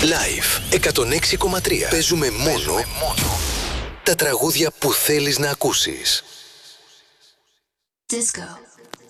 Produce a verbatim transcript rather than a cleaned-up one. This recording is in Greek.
Live εκατόν έξι κόμμα τρία. Παίζουμε μόνο τα τραγούδια που θέλεις να ακούσεις. Disco.